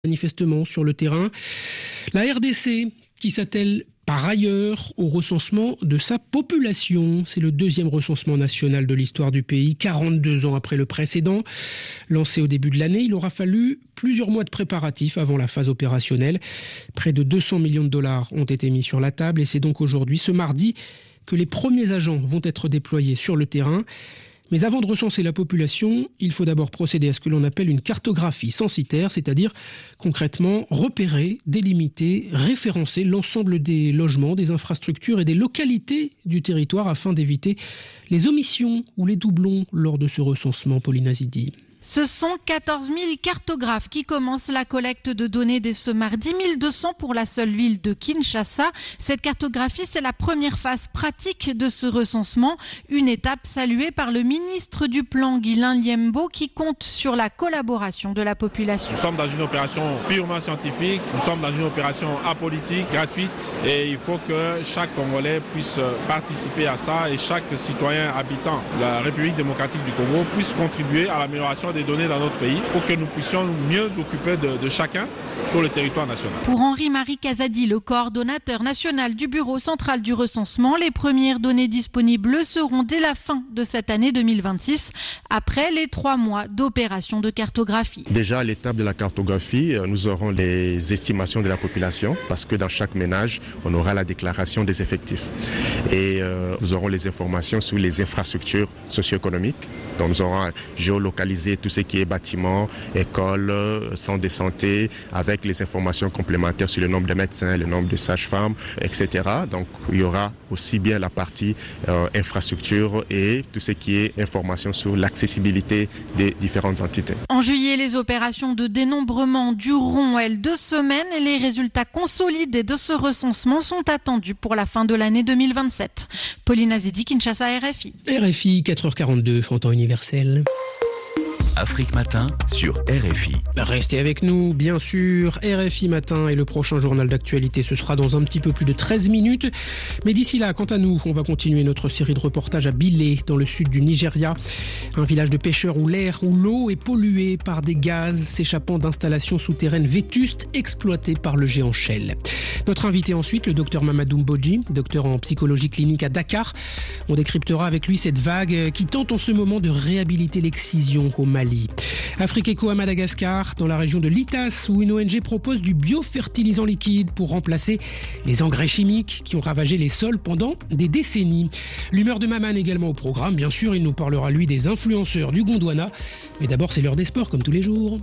manifestement sur le terrain. La RDC qui s'attelle par ailleurs au recensement de sa population. C'est le deuxième recensement national de l'histoire du pays, 42 ans après le précédent. Lancé au début de l'année, il aura fallu plusieurs mois de préparatifs avant la phase opérationnelle. Près de 200 millions de dollars ont été mis sur la table et c'est donc aujourd'hui, ce mardi, que les premiers agents vont être déployés sur le terrain. Mais avant de recenser la population, il faut d'abord procéder à ce que l'on appelle une cartographie censitaire, c'est-à-dire concrètement repérer, délimiter, référencer l'ensemble des logements, des infrastructures et des localités du territoire afin d'éviter les omissions ou les doublons lors de ce recensement. Pauline Azidi. Ce sont 14 000 cartographes qui commencent la collecte de données dès ce mardi, 1200 pour la seule ville de Kinshasa. Cette cartographie, c'est la première phase pratique de ce recensement, une étape saluée par le ministre du Plan, Guilain Liembo, qui compte sur la collaboration de la population. Nous sommes dans une opération purement scientifique, nous sommes dans une opération apolitique, gratuite, et il faut que chaque Congolais puisse participer à ça et chaque citoyen habitant de la République démocratique du Congo puisse contribuer à l'amélioration des données dans notre pays pour que nous puissions mieux occuper de chacun sur le territoire national. Pour Henri-Marie Kazadi, le coordonnateur national du bureau central du recensement, les premières données disponibles seront dès la fin de cette année 2026, après les 3 mois d'opération de cartographie. Déjà à l'étape de la cartographie, nous aurons les estimations de la population parce que dans chaque ménage, on aura la déclaration des effectifs. Et nous aurons les informations sur les infrastructures socio-économiques. Donc nous aurons géolocalisé tout ce qui est bâtiments, écoles, centres de santé, avec les informations complémentaires sur le nombre de médecins, le nombre de sages-femmes, etc. Donc il y aura aussi bien la partie infrastructure et tout ce qui est information sur l'accessibilité des différentes entités. En juillet, les opérations de dénombrement dureront, elles, 2 semaines et les résultats consolidés de ce recensement sont attendus pour la fin de l'année 2027. Pauline Azidi, Kinshasa, RFI. RFI, 4h42, en temps universel. Afrique Matin sur RFI. Restez avec nous, bien sûr. RFI Matin et le prochain journal d'actualité, ce sera dans un petit peu plus de 13 minutes. Mais d'ici là, quant à nous, on va continuer notre série de reportages à Bilé, dans le sud du Nigeria. Un village de pêcheurs où l'eau est polluée par des gaz s'échappant d'installations souterraines vétustes exploitées par le géant Shell. Notre invité ensuite, le docteur Mamadou Mbodji, docteur en psychologie clinique à Dakar. On décryptera avec lui cette vague qui tente en ce moment de réhabiliter l'excision au Mali. Afrique Éco à Madagascar, dans la région de Litas, où une ONG propose du biofertilisant liquide pour remplacer les engrais chimiques qui ont ravagé les sols pendant des décennies. L'humeur de Maman également au programme, bien sûr, il nous parlera lui des influenceurs du Gondwana. Mais d'abord, c'est l'heure des sports comme tous les jours.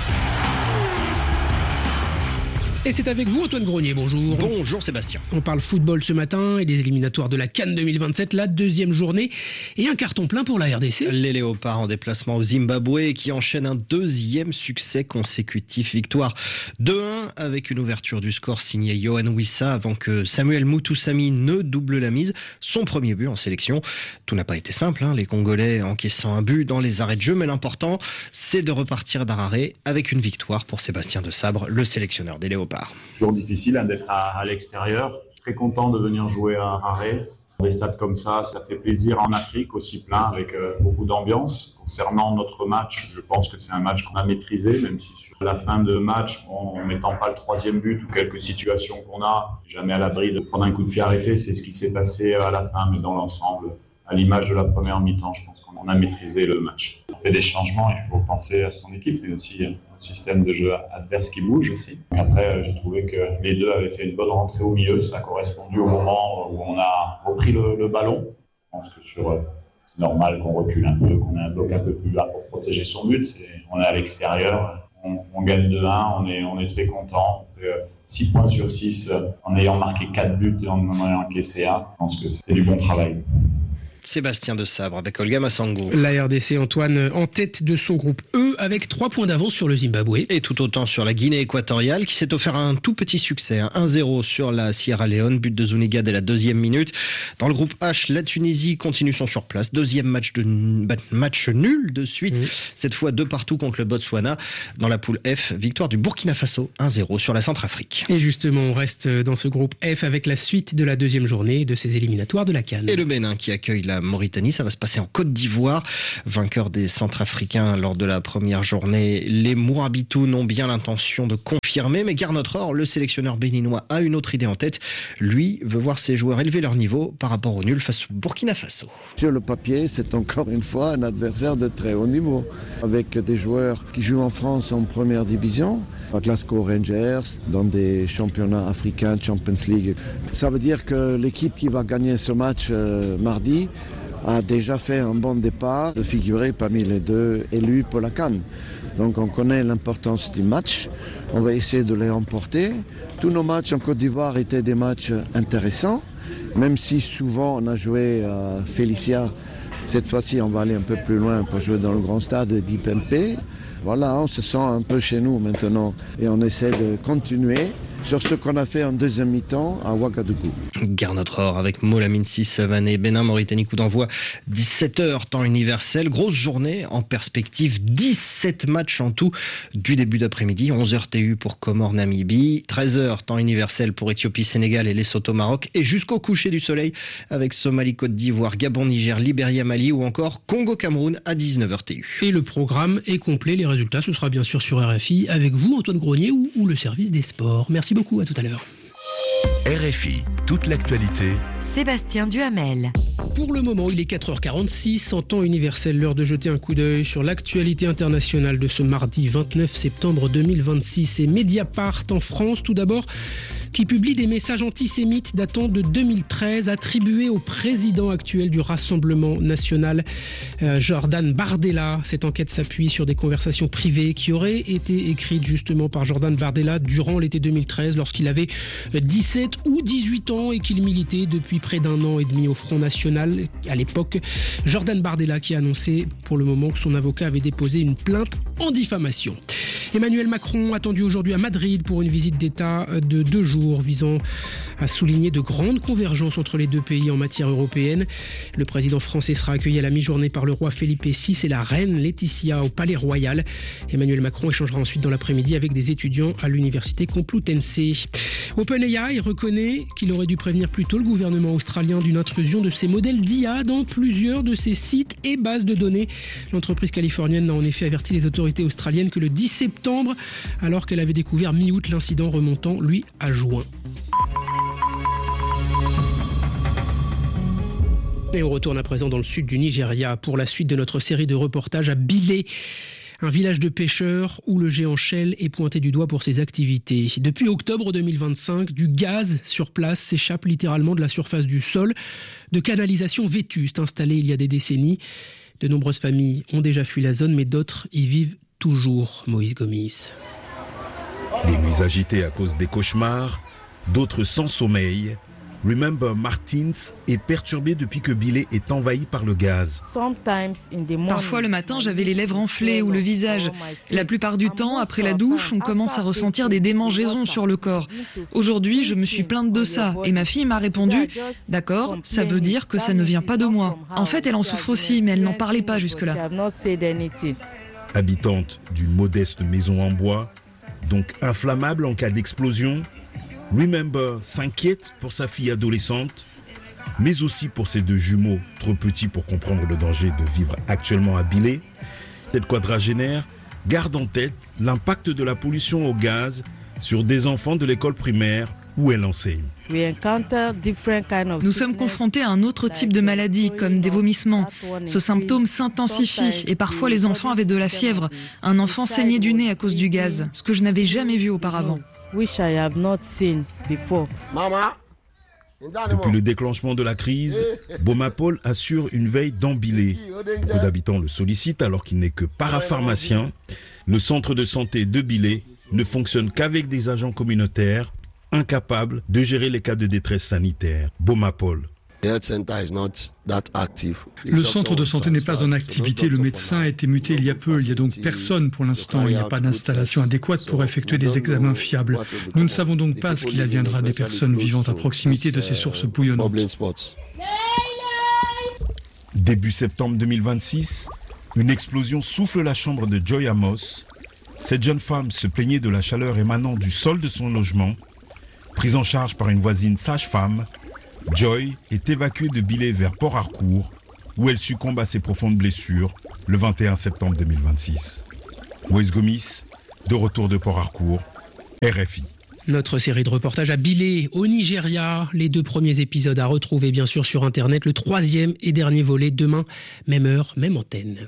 Et c'est avec vous Antoine Grenier, bonjour. Bonjour Sébastien. On parle football ce matin et des éliminatoires de la CAN 2027, la deuxième journée et un carton plein pour la RDC. Les Léopards en déplacement au Zimbabwe qui enchaînent un deuxième succès consécutif. Victoire 2-1 avec une ouverture du score signée Yohan Wissa avant que Samuel Mutusami ne double la mise. Son premier but en sélection. Tout n'a pas été simple, les Congolais encaissant un but dans les arrêts de jeu, mais l'important c'est de repartir d'Harare avec une victoire pour Sébastien de Sabre, le sélectionneur des Léopards. Toujours difficile d'être à l'extérieur. Très content de venir jouer à Harare. Des stades comme ça fait plaisir en Afrique, aussi plein, avec beaucoup d'ambiance. Concernant notre match, je pense que c'est un match qu'on a maîtrisé, même si sur la fin de match, en mettant pas le 3e but ou quelques situations qu'on a, jamais à l'abri de prendre un coup de pied arrêté. C'est ce qui s'est passé à la fin, mais dans l'ensemble, à l'image de la première mi-temps, je pense qu'on a maîtrisé le match. On fait des changements, il faut penser à son équipe, mais aussi au système de jeu adverse qui bouge aussi. Après, j'ai trouvé que les deux avaient fait une bonne rentrée au milieu, ça a correspondu au moment où on a repris le ballon. Je pense que c'est normal qu'on recule un peu, qu'on ait un bloc un peu plus bas pour protéger son but. On est à l'extérieur, on gagne 2-1, on est très content. On fait 6 points sur 6 en ayant marqué 4 buts et en ayant encaissé 1. Je pense que c'est du bon travail. Sébastien de Sabre avec Olga Massango. La RDC, Antoine, en tête de son groupe E avec 3 points d'avance sur le Zimbabwe. Et tout autant sur la Guinée équatoriale qui s'est offert un tout petit succès. 1-0 sur la Sierra Leone, but de Zuniga dès la 2e minute. Dans le groupe H, la Tunisie continue son surplace. 2e match nul de suite. Cette fois 2-2 contre le Botswana. Dans la poule F, victoire du Burkina Faso 1-0 sur la Centrafrique. Et justement, on reste dans ce groupe F avec la suite de la 2e journée de ces éliminatoires de la CAN. Et le Bénin qui accueille la Mauritanie. Ça va se passer en Côte d'Ivoire. Vainqueur des Centrafricains lors de la première journée, les Mourabitoun ont bien l'intention de confirmer. Mais Gernot Rohr, le sélectionneur béninois, a une autre idée en tête. Lui veut voir ses joueurs élever leur niveau par rapport au nul face au Burkina Faso. Sur le papier, c'est encore une fois un adversaire de très haut niveau, avec des joueurs qui jouent en France en première division, à Glasgow Rangers, dans des championnats africains, Champions League. Ça veut dire que l'équipe qui va gagner ce match mardi a déjà fait un bon départ de figurer parmi les deux élus pour la CAN. Donc on connaît l'importance du match, on va essayer de les remporter. Tous nos matchs en Côte d'Ivoire étaient des matchs intéressants, même si souvent on a joué à Félicia. Cette fois-ci, on va aller un peu plus loin pour jouer dans le grand stade d'Ipempe. Voilà, on se sent un peu chez nous maintenant et on essaie de continuer sur ce qu'on a fait en deuxième mi-temps à Ouagadougou. Gernot Rohr avec Molamine Sissavané, Bénin, Mauritanie, coup d'envoi 17h, temps universel. Grosse journée en perspective, 17 matchs en tout du début d'après-midi. 11h TU pour Comores, Namibie, 13h, temps universel pour Éthiopie, Sénégal et Lesotho, Maroc. Et jusqu'au coucher du soleil avec Somalie, Côte d'Ivoire, Gabon, Niger, Libéria, Mali ou encore Congo, Cameroun à 19h TU. Et le programme est complet. Les résultats, ce sera bien sûr sur RFI avec vous, Antoine Grenier, ou le service des sports. Merci beaucoup, à tout à l'heure. RFI, toute l'actualité. Sébastien Duhamel. Pour le moment, il est 4h46, en temps universel, l'heure de jeter un coup d'œil sur l'actualité internationale de ce mardi 29 septembre 2026. Et Mediapart en France, tout d'abord, qui publie des messages antisémites datant de 2013 attribués au président actuel du Rassemblement national, Jordan Bardella. Cette enquête s'appuie sur des conversations privées qui auraient été écrites justement par Jordan Bardella durant l'été 2013 lorsqu'il avait 17 ou 18 ans et qu'il militait depuis près d'un an et demi au Front National. À l'époque, Jordan Bardella qui a annoncé pour le moment que son avocat avait déposé une plainte en diffamation. Emmanuel Macron attendu aujourd'hui à Madrid pour une visite d'État de 2 jours visant à souligner de grandes convergences entre les deux pays en matière européenne. Le président français sera accueilli à la mi-journée par le roi Felipe VI et la reine Laetitia au Palais Royal. Emmanuel Macron échangera ensuite dans l'après-midi avec des étudiants à l'université Complutense. OpenAI reconnaît qu'il aurait dû prévenir plus tôt le gouvernement australien d'une intrusion de ses modèles d'IA dans plusieurs de ses sites et bases de données. L'entreprise californienne a en effet averti les autorités australiennes que le 10 septembre, alors qu'elle avait découvert mi-août l'incident remontant, lui, à juin. Et on retourne à présent dans le sud du Nigeria pour la suite de notre série de reportages à Bilé, un village de pêcheurs où le géant Shell est pointé du doigt pour ses activités. Depuis octobre 2025, du gaz sur place s'échappe littéralement de la surface du sol, de canalisations vétustes installées il y a des décennies. De nombreuses familles ont déjà fui la zone, mais d'autres y vivent toujours. Moïse Gomis. Des nuits agitées à cause des cauchemars, d'autres sans sommeil. Remember Martins est perturbé depuis que Bilé est envahi par le gaz. Parfois le matin, j'avais les lèvres enflées ou le visage. La plupart du temps, après la douche, on commence à ressentir des démangeaisons sur le corps. Aujourd'hui, je me suis plainte de ça et ma fille m'a répondu « D'accord, ça veut dire que ça ne vient pas de moi ». En fait, elle en souffre aussi, mais elle n'en parlait pas jusque-là. Habitante d'une modeste maison en bois, donc inflammable en cas d'explosion, Remember s'inquiète pour sa fille adolescente, mais aussi pour ses 2 jumeaux trop petits pour comprendre le danger de vivre actuellement à Bilé. Cette quadragénaire garde en tête l'impact de la pollution au gaz sur des enfants de l'école primaire où elle enseigne. Nous sommes confrontés à un autre type de maladie, comme des vomissements. Ce symptôme s'intensifie et parfois les enfants avaient de la fièvre. Un enfant saignait du nez à cause du gaz, ce que je n'avais jamais vu auparavant. Depuis le déclenchement de la crise, Bomapol assure une veille dans Bilé. Beaucoup d'habitants le sollicitent alors qu'il n'est que parapharmacien. Le centre de santé de Bilé ne fonctionne qu'avec des agents communautaires incapables de gérer les cas de détresse sanitaire. Bomapol. Le centre de santé n'est pas en activité, le médecin a été muté il y a peu, il n'y a donc personne pour l'instant, il n'y a pas d'installation adéquate pour effectuer des examens fiables. Nous ne savons donc pas ce qu'il adviendra des personnes vivant à proximité de ces sources bouillonnantes. Début septembre 2026, une explosion souffle la chambre de Joy Amos. Cette jeune femme se plaignait de la chaleur émanant du sol de son logement. Prise en charge par une voisine sage-femme, Joy est évacuée de Bilé vers Port Harcourt où elle succombe à ses profondes blessures le 21 septembre 2026. Moïse Gomis, de retour de Port Harcourt, RFI. Notre série de reportages à Bilé, au Nigeria. Les 2 premiers épisodes à retrouver bien sûr sur Internet. Le 3e et dernier volet demain, même heure, même antenne.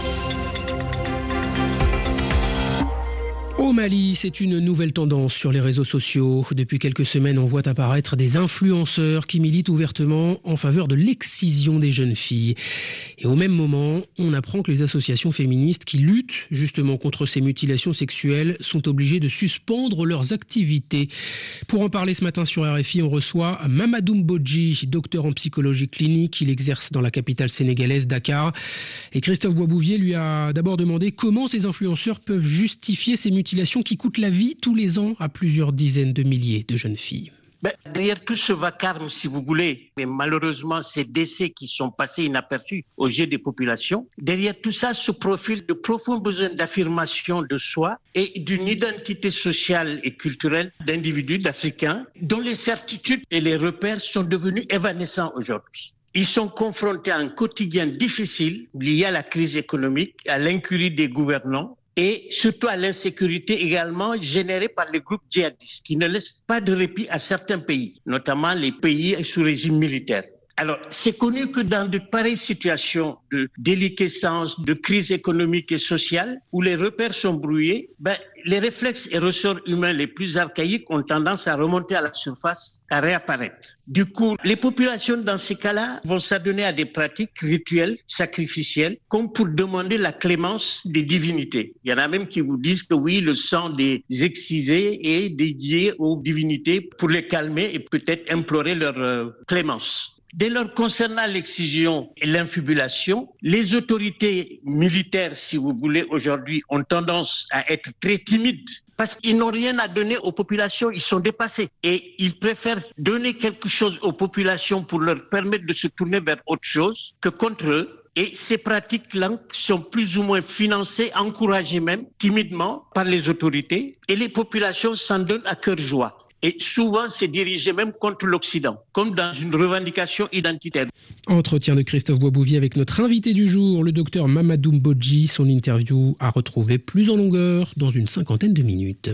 Au Mali, c'est une nouvelle tendance sur les réseaux sociaux. Depuis quelques semaines, on voit apparaître des influenceurs qui militent ouvertement en faveur de l'excision des jeunes filles. Et au même moment, on apprend que les associations féministes qui luttent justement contre ces mutilations sexuelles sont obligées de suspendre leurs activités. Pour en parler ce matin sur RFI, on reçoit Mamadou Mbodji, docteur en psychologie clinique. Il exerce dans la capitale sénégalaise, Dakar. Et Christophe Boisbouvier lui a d'abord demandé comment ces influenceurs peuvent justifier ces mutilations qui coûtent la vie tous les ans à plusieurs dizaines de milliers de jeunes filles. Derrière tout ce vacarme, si vous voulez, mais malheureusement ces décès qui sont passés inaperçus aux yeux des populations, derrière tout ça se profile de profonds besoins d'affirmation de soi et d'une identité sociale et culturelle d'individus, d'Africains, dont les certitudes et les repères sont devenus évanescents aujourd'hui. Ils sont confrontés à un quotidien difficile lié à la crise économique, à l'incurie des gouvernants, et surtout à l'insécurité également générée par les groupes djihadistes qui ne laissent pas de répit à certains pays, notamment les pays sous régime militaire. Alors, c'est connu que dans de pareilles situations de déliquescence, de crise économique et sociale, où les repères sont brouillés, les réflexes et ressorts humains les plus archaïques ont tendance à remonter à la surface, à réapparaître. Du coup, les populations dans ces cas-là vont s'adonner à des pratiques rituelles, sacrificielles, comme pour demander la clémence des divinités. Il y en a même qui vous disent que oui, le sang des excisés est dédié aux divinités pour les calmer et peut-être implorer leur clémence. Dès lors, concernant l'excision et l'infibulation, les autorités militaires, si vous voulez, aujourd'hui, ont tendance à être très timides parce qu'ils n'ont rien à donner aux populations, ils sont dépassés. Et ils préfèrent donner quelque chose aux populations pour leur permettre de se tourner vers autre chose que contre eux. Et ces pratiques-là sont plus ou moins financées, encouragées même, timidement, par les autorités. Et les populations s'en donnent à cœur joie. Et souvent, c'est dirigé même contre l'Occident, comme dans une revendication identitaire. Entretien de Christophe Boisbouvier avec notre invité du jour, le docteur Mamadou Mbodji. Son interview à retrouver plus en longueur dans une 50aine de minutes.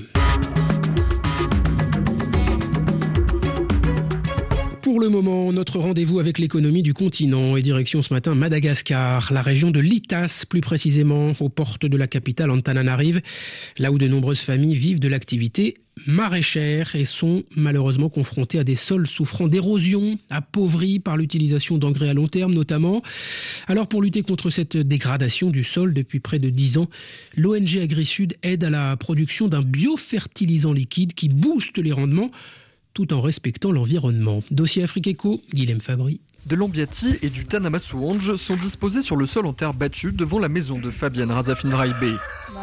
Pour le moment, notre rendez-vous avec l'économie du continent est direction ce matin Madagascar, la région de Litas, plus précisément aux portes de la capitale Antananarive, là où de nombreuses familles vivent de l'activité maraîchère et sont malheureusement confrontées à des sols souffrant d'érosion, appauvris par l'utilisation d'engrais à long terme notamment. Alors pour lutter contre cette dégradation du sol depuis près de 10 ans, l'ONG AgriSud aide à la production d'un biofertilisant liquide qui booste les rendements tout en respectant l'environnement. Dossier Afrique Eco, Guilhem Fabry. De l'ambiati et du tanamasuange sont disposés sur le sol en terre battue devant la maison de Fabienne Razafindraibe.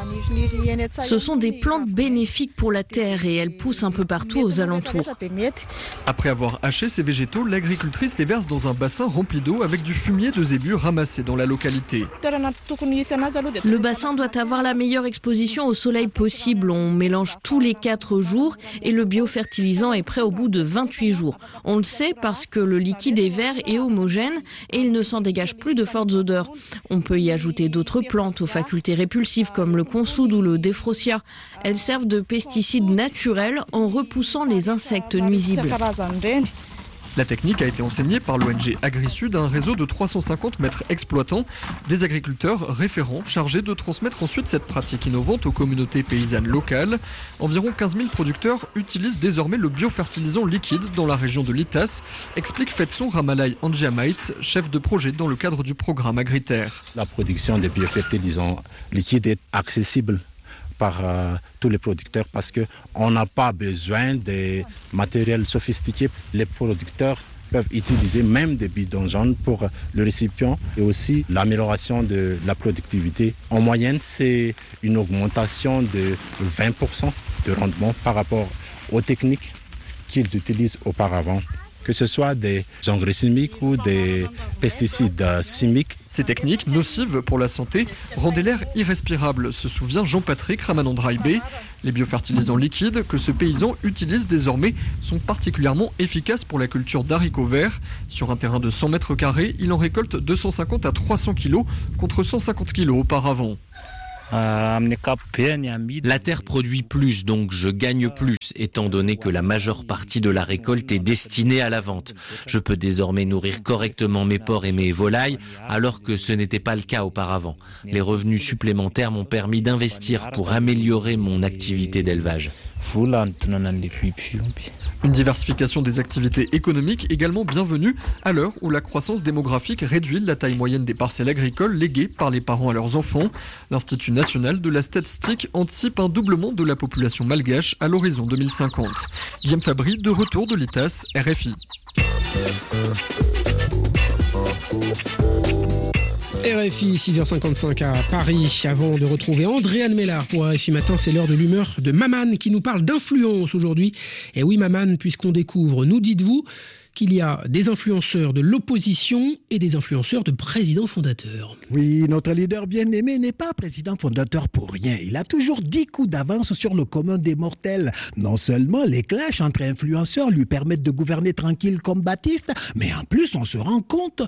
Ce sont des plantes bénéfiques pour la terre et elles poussent un peu partout aux alentours. Après avoir haché ces végétaux, l'agricultrice les verse dans un bassin rempli d'eau avec du fumier de zébu ramassé dans la localité. Le bassin doit avoir la meilleure exposition au soleil possible. On mélange tous les 4 jours et le biofertilisant est prêt au bout de 28 jours. On le sait parce que le liquide est vert et homogène et il ne s'en dégage plus de fortes odeurs. On peut y ajouter d'autres plantes aux facultés répulsives comme le consoude ou le défrosia. Elles servent de pesticides naturels en repoussant les insectes nuisibles. La technique a été enseignée par l'ONG AgriSud à un réseau de 350 maîtres exploitants, des agriculteurs référents chargés de transmettre ensuite cette pratique innovante aux communautés paysannes locales. Environ 15 000 producteurs utilisent désormais le biofertilisant liquide dans la région de Litas, explique Fetson Ramalai Anjiamaitz, chef de projet dans le cadre du programme Agriterre. La production des biofertilisants liquides est accessible par tous les producteurs parce qu'on n'a pas besoin de matériel sophistiqué. Les producteurs peuvent utiliser même des bidons jaunes pour le récipient et aussi l'amélioration de la productivité. En moyenne, c'est une augmentation de 20% de rendement par rapport aux techniques qu'ils utilisent auparavant, que ce soit des engrais chimiques ou des pesticides chimiques. Ces techniques, nocives pour la santé, rendaient l'air irrespirable, se souvient Jean-Patrick Ramanandraibé. Les biofertilisants liquides que ce paysan utilise désormais sont particulièrement efficaces pour la culture d'haricots verts. Sur un terrain de 100 mètres carrés, il en récolte 250 à 300 kilos contre 150 kilos auparavant. La terre produit plus, donc je gagne plus, étant donné que la majeure partie de la récolte est destinée à la vente. Je peux désormais nourrir correctement mes porcs et mes volailles, alors que ce n'était pas le cas auparavant. Les revenus supplémentaires m'ont permis d'investir pour améliorer mon activité d'élevage. Une diversification des activités économiques également bienvenue à l'heure où la croissance démographique réduit la taille moyenne des parcelles agricoles léguées par les parents à leurs enfants. L'Institut national de la statistique anticipe un doublement de la population malgache à l'horizon 2050. Guillaume Fabry, de retour de l'ITAS, RFI. RFI, 6h55 à Paris. Avant de retrouver Andréane Mélard pour RFI Matin, c'est l'heure de l'humeur de Maman qui nous parle d'influence aujourd'hui. Et oui Maman, puisqu'on découvre, nous dites-vous, qu'il y a des influenceurs de l'opposition et des influenceurs de présidents fondateurs. Oui, notre leader bien-aimé n'est pas président fondateur pour rien. Il a toujours 10 coups d'avance sur le commun des mortels. Non seulement les clashs entre influenceurs lui permettent de gouverner tranquille comme Baptiste, mais en plus on se rend compte,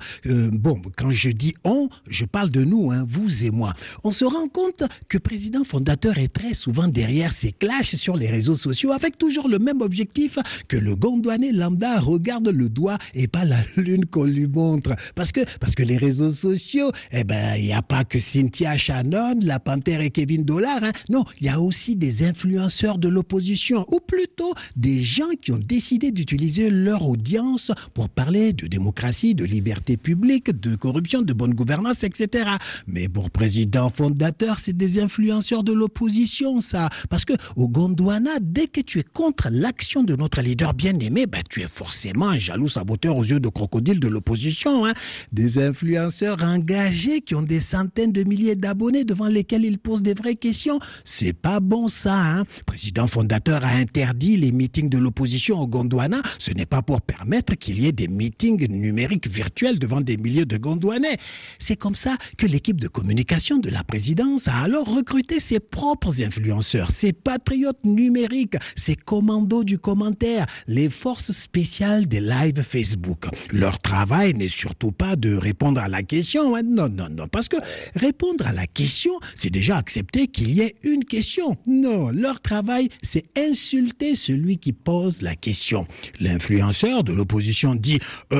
quand je dis on, je parle de nous, vous et moi. On se rend compte que président fondateur est très souvent derrière ces clashs sur les réseaux sociaux avec toujours le même objectif que le Gondwanais lambda regarde le doigt et pas la lune qu'on lui montre. Parce que les réseaux sociaux, il n'y a pas que Cynthia Shannon, la Panthère et Kevin Dollar. Non, il y a aussi des influenceurs de l'opposition, ou plutôt des gens qui ont décidé d'utiliser leur audience pour parler de démocratie, de liberté publique, de corruption, de bonne gouvernance, etc. Mais pour président fondateur, c'est des influenceurs de l'opposition, ça. Parce que au Gondwana, dès que tu es contre l'action de notre leader bien-aimé, tu es forcément un jaloux saboteur aux yeux de crocodile de l'opposition. Des influenceurs engagés qui ont des centaines de milliers d'abonnés devant lesquels ils posent des vraies questions. C'est pas bon ça. Président fondateur a interdit les meetings de l'opposition au Gondwana. Ce n'est pas pour permettre qu'il y ait des meetings numériques virtuels devant des milliers de Gondwanais. C'est comme ça que l'équipe de communication de la présidence a alors recruté ses propres influenceurs, ses patriotes numériques, ses commandos du commentaire, les forces spéciales des live Facebook. Leur travail n'est surtout pas de répondre à la question. Non, parce que répondre à la question, c'est déjà accepter qu'il y ait une question. Non, leur travail, c'est insulter celui qui pose la question. L'influenceur de l'opposition dit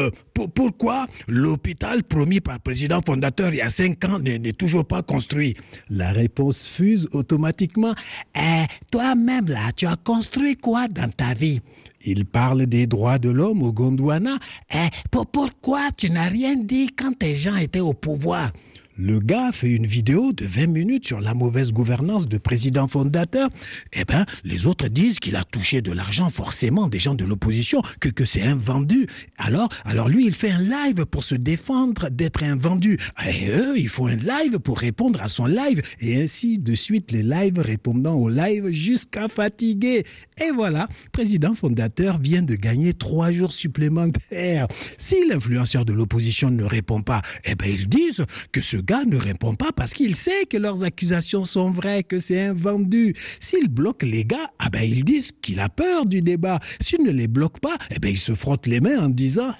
pourquoi l'hôpital promis par le président fondateur il y a 5 ans n'est toujours pas construit? La réponse fuse automatiquement. Toi-même là, tu as construit quoi dans ta vie? Il parle des droits de l'homme au Gondwana. Pourquoi tu n'as rien dit quand tes gens étaient au pouvoir? Le gars fait une vidéo de 20 minutes sur la mauvaise gouvernance de président fondateur. Les autres disent qu'il a touché de l'argent forcément des gens de l'opposition, que c'est un vendu. Alors lui, il fait un live pour se défendre d'être un vendu. Et eux, ils font un live pour répondre à son live. Et ainsi de suite, les lives répondant au live jusqu'à fatiguer. Et voilà, président fondateur vient de gagner 3 jours supplémentaires. Si l'influenceur de l'opposition ne répond pas, ils disent que ce gars ne répond pas parce qu'il sait que leurs accusations sont vraies, que c'est un vendu. S'il bloque les gars, ils disent qu'il a peur du débat. S'il ne les bloque pas, il se frotte les mains en disant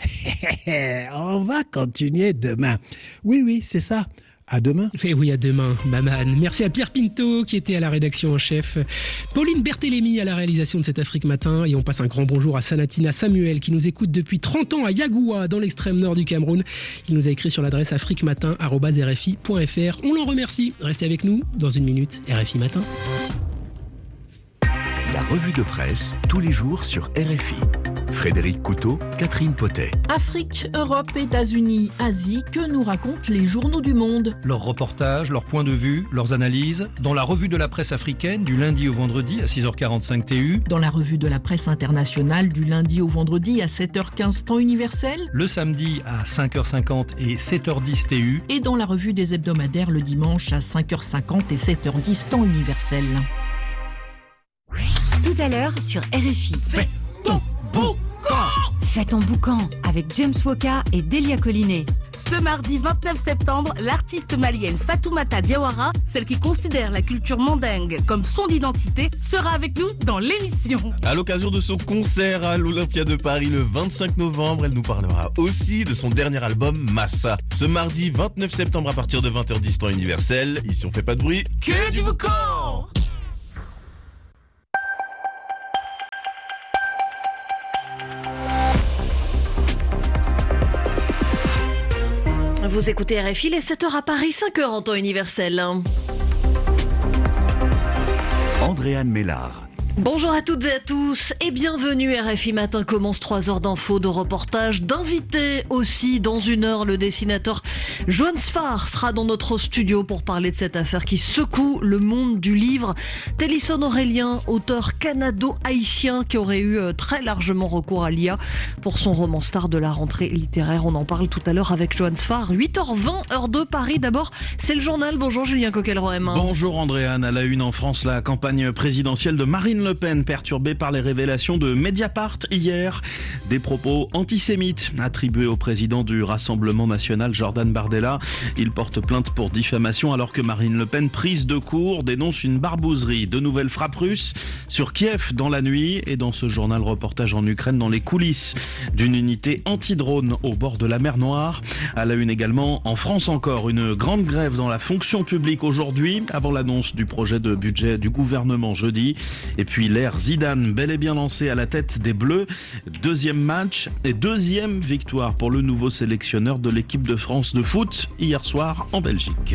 « On va continuer demain ». Oui, c'est ça. À demain. Et oui, à demain, Maman. Merci à Pierre Pinto qui était à la rédaction en chef, Pauline Berthélémy à la réalisation de cet Afrique Matin, et on passe un grand bonjour à Sanatina Samuel qui nous écoute depuis 30 ans à Yagoua dans l'extrême nord du Cameroun. Il nous a écrit sur l'adresse afriquematin@rfi.fr. On l'en remercie. Restez avec nous dans une minute. RFI Matin. La revue de presse tous les jours sur RFI. Frédéric Couteau, Catherine Potet. Afrique, Europe, États-Unis, Asie, que nous racontent les journaux du monde? Leurs reportages, leurs points de vue, leurs analyses, dans la revue de la presse africaine du lundi au vendredi à 6h45 TU. Dans la revue de la presse internationale du lundi au vendredi à 7h15 temps universel. Le samedi à 5h50 et 7h10 TU. Et dans la revue des hebdomadaires le dimanche à 5h50 et 7h10 temps universel. Tout à l'heure sur RFI. Fais ton beau corps. Fête en boucan avec James Woka et Delia Collinet. Ce mardi 29 septembre, l'artiste malienne Fatoumata Diawara, celle qui considère la culture mandingue comme son identité, sera avec nous dans l'émission. À l'occasion de son concert à l'Olympia de Paris le 25 novembre, elle nous parlera aussi de son dernier album Massa. Ce mardi 29 septembre à partir de 20h10 temps universel, ici on fait pas de bruit, que du boucan. Vous écoutez RFI, il est 7h à Paris, 5h en temps universel. Andréane Mélard. Bonjour à toutes et à tous et bienvenue. RFI Matin commence 3 heures d'infos, de reportages, d'invités aussi. Dans 1 heure, le dessinateur Johan Sfar sera dans notre studio pour parler de cette affaire qui secoue le monde du livre. Télisson Aurélien, auteur canado-haïtien qui aurait eu très largement recours à l'IA pour son roman star de la rentrée littéraire. On en parle tout à l'heure avec Johan Sfar. 8h20, heure de Paris. D'abord, c'est le journal. Bonjour Julien Coquelroem. Bonjour Andréane. À la une en France, la campagne présidentielle de Marine Le Pen perturbée par les révélations de Mediapart hier. Des propos antisémites attribués au président du Rassemblement national Jordan Bardella. Il porte plainte pour diffamation alors que Marine Le Pen, prise de court, dénonce une barbouzerie. De nouvelles frappes russes sur Kiev dans la nuit et dans ce journal reportage en Ukraine dans les coulisses d'une unité anti-drone au bord de la mer Noire. À la une également en France encore, une grande grève dans la fonction publique aujourd'hui avant l'annonce du projet de budget du gouvernement jeudi. Et puis l'ère Zidane bel et bien lancé à la tête des Bleus. Deuxième match et deuxième victoire pour le nouveau sélectionneur de l'équipe de France de foot hier soir en Belgique.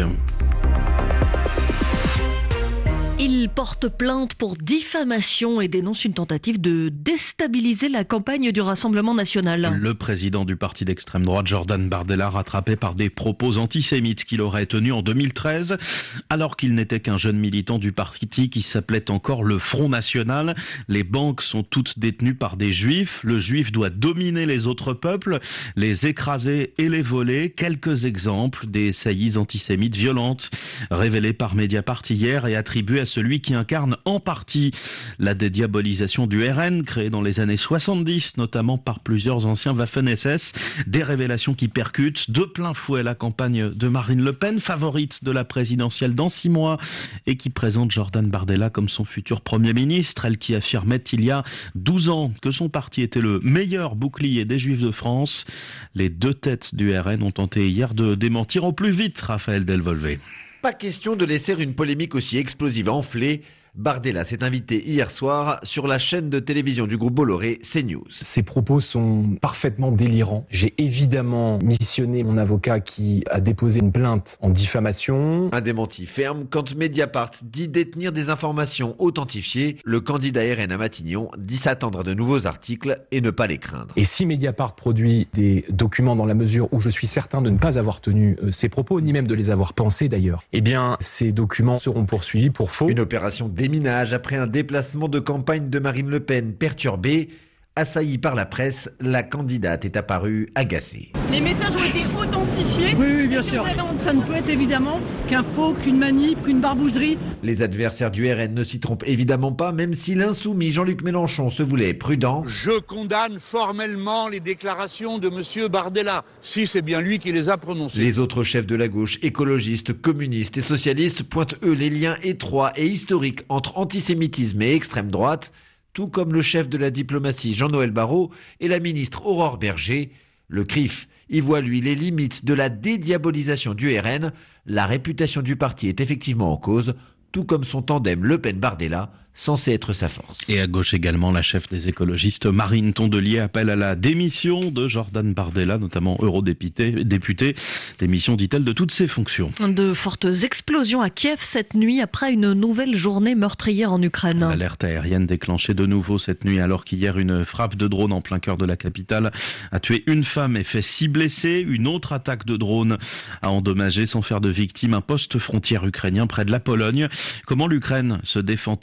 Il porte plainte pour diffamation et dénonce une tentative de déstabiliser la campagne du Rassemblement national. Le président du parti d'extrême droite, Jordan Bardella, rattrapé par des propos antisémites qu'il aurait tenus en 2013, alors qu'il n'était qu'un jeune militant du parti qui s'appelait encore le Front National. Les banques sont toutes détenues par des juifs. Le juif doit dominer les autres peuples, les écraser et les voler. Quelques exemples des saillies antisémites violentes révélées par Mediapart hier et attribuées à celui qui incarne en partie la dédiabolisation du RN, créée dans les années 70, notamment par plusieurs anciens Waffen-SS. Des révélations qui percutent de plein fouet la campagne de Marine Le Pen, favorite de la présidentielle dans 6 mois, et qui présente Jordan Bardella comme son futur Premier ministre. Elle qui affirmait il y a 12 ans que son parti était le meilleur bouclier des Juifs de France. Les deux têtes du RN ont tenté hier de démentir au plus vite Raphaël Delvolvé. Pas question de laisser une polémique aussi explosive enfler. Bardella s'est invité hier soir sur la chaîne de télévision du groupe Bolloré, CNews. Ces propos sont parfaitement délirants. J'ai évidemment missionné mon avocat qui a déposé une plainte en diffamation. Un démenti ferme quand Mediapart dit détenir des informations authentifiées. Le candidat RN à Matignon dit s'attendre à de nouveaux articles et ne pas les craindre. Et si Mediapart produit des documents dans la mesure où je suis certain de ne pas avoir tenu ces propos, ni même de les avoir pensés d'ailleurs, eh bien ces documents seront poursuivis pour faux. Une opération déminage après un déplacement de campagne de Marine Le Pen perturbé. Assaillie par la presse, la candidate est apparue agacée. Les messages ont été authentifiés. Oui, bien sûr. Ça ne peut être évidemment qu'un faux, qu'une manip, qu'une barbouzerie. Les adversaires du RN ne s'y trompent évidemment pas, même si l'insoumis Jean-Luc Mélenchon se voulait prudent. Je condamne formellement les déclarations de M. Bardella, si c'est bien lui qui les a prononcées. Les autres chefs de la gauche, écologistes, communistes et socialistes, pointent eux les liens étroits et historiques entre antisémitisme et extrême droite, tout comme le chef de la diplomatie Jean-Noël Barrot et la ministre Aurore Berger. Le CRIF y voit lui les limites de la dédiabolisation du RN. La réputation du parti est effectivement en cause, tout comme son tandem Le Pen-Bardella, censé être sa force. Et à gauche également, la chef des écologistes Marine Tondelier appelle à la démission de Jordan Bardella, notamment eurodéputé, démission, dit-elle, de toutes ses fonctions. De fortes explosions à Kiev cette nuit après une nouvelle journée meurtrière en Ukraine. L'alerte aérienne déclenchée de nouveau cette nuit alors qu'hier une frappe de drone en plein cœur de la capitale a tué une femme et fait 6 blessés. Une autre attaque de drone a endommagé sans faire de victimes un poste frontière ukrainien près de la Pologne. Comment l'Ukraine se défend-elle face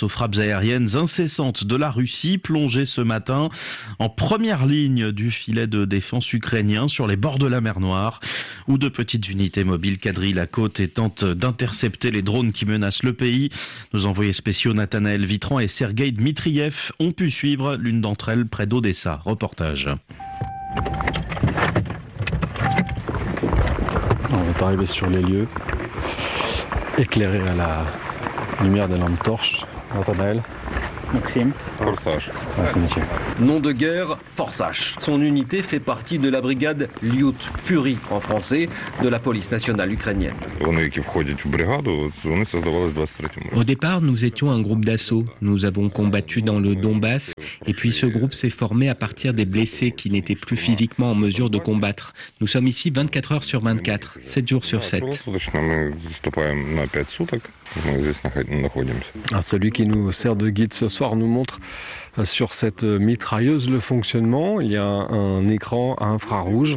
aux frappes aériennes incessantes de la Russie, plongée ce matin en première ligne du filet de défense ukrainien sur les bords de la mer Noire, où de petites unités mobiles quadrillent la côte et tentent d'intercepter les drones qui menacent le pays. Nos envoyés spéciaux Nathanaël Vitran et Sergueï Dmitriev ont pu suivre l'une d'entre elles près d'Odessa. Reportage. On est arrivé sur les lieux, éclairé à la lumière des lampes torches. Nathanaël. Maxime. Forsage. Nom de guerre, Forsage. Son unité fait partie de la brigade Lyut, Fury en français, de la police nationale ukrainienne. Au départ, nous étions un groupe d'assaut. Nous avons combattu dans le Donbass et puis ce groupe s'est formé à partir des blessés qui n'étaient plus physiquement en mesure de combattre. Nous sommes ici 24 heures sur 24, 7 jours sur 7. Celui qui nous sert de guide ce soir nous montre sur cette mitrailleuse le fonctionnement. Il y a un écran à infrarouge.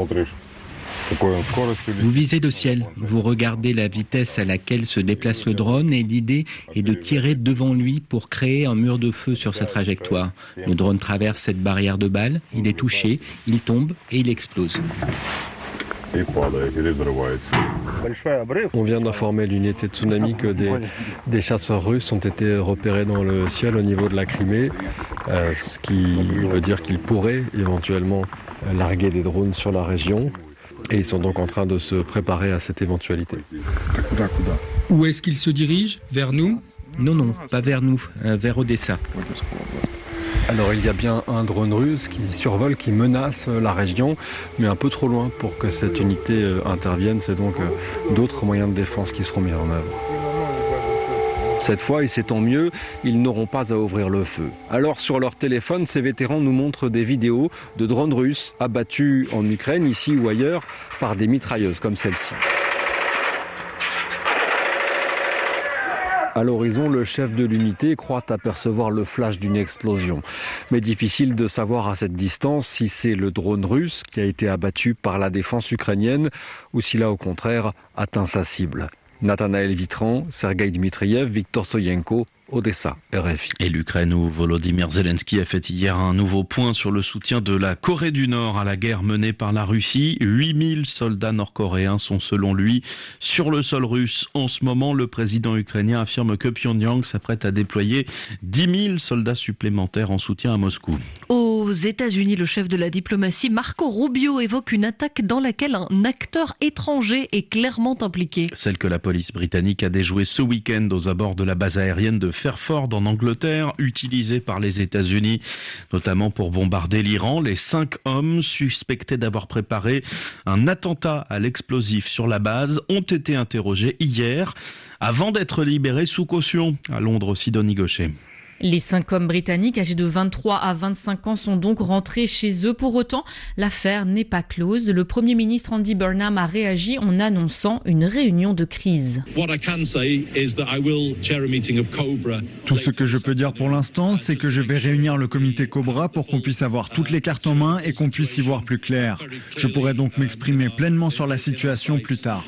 Vous visez le ciel, vous regardez la vitesse à laquelle se déplace le drone et l'idée est de tirer devant lui pour créer un mur de feu sur sa trajectoire. Le drone traverse cette barrière de balles, il est touché, il tombe et il explose. On vient d'informer l'unité Tsunami que des chasseurs russes ont été repérés dans le ciel au niveau de la Crimée, ce qui veut dire qu'ils pourraient éventuellement larguer des drones sur la région. Et ils sont donc en train de se préparer à cette éventualité. Où est-ce qu'ils se dirigent ? Vers nous ? Non, pas vers nous, vers Odessa. Alors il y a bien un drone russe qui survole, qui menace la région, mais un peu trop loin pour que cette unité intervienne. C'est donc d'autres moyens de défense qui seront mis en œuvre. Cette fois, et c'est tant mieux, ils n'auront pas à ouvrir le feu. Alors sur leur téléphone, ces vétérans nous montrent des vidéos de drones russes abattus en Ukraine, ici ou ailleurs, par des mitrailleuses comme celle-ci. À l'horizon, le chef de l'unité croit apercevoir le flash d'une explosion. Mais difficile de savoir à cette distance si c'est le drone russe qui a été abattu par la défense ukrainienne ou s'il a au contraire atteint sa cible. Nathanaël Vitran, Sergueï Dmitriev, Victor Soyenko, Odessa, RFI. Et l'Ukraine où Volodymyr Zelensky a fait hier un nouveau point sur le soutien de la Corée du Nord à la guerre menée par la Russie. 8000 soldats nord-coréens sont selon lui sur le sol russe. En ce moment, le président ukrainien affirme que Pyongyang s'apprête à déployer 10 000 soldats supplémentaires en soutien à Moscou. Aux États-Unis, le chef de la diplomatie, Marco Rubio, évoque une attaque dans laquelle un acteur étranger est clairement impliqué. Celle que la police britannique a déjouée ce week-end aux abords de la base aérienne de Fairford en Angleterre, utilisée par les États-Unis, notamment pour bombarder l'Iran. Les 5 hommes suspectés d'avoir préparé un attentat à l'explosif sur la base ont été interrogés hier avant d'être libérés sous caution. À Londres, Sidonie Gaucher. Les 5 hommes britanniques âgés de 23 à 25 ans sont donc rentrés chez eux. Pour autant, l'affaire n'est pas close. Le Premier ministre Andy Burnham a réagi en annonçant une réunion de crise. Tout ce que je peux dire pour l'instant, c'est que je vais réunir le comité Cobra pour qu'on puisse avoir toutes les cartes en main et qu'on puisse y voir plus clair. Je pourrai donc m'exprimer pleinement sur la situation plus tard.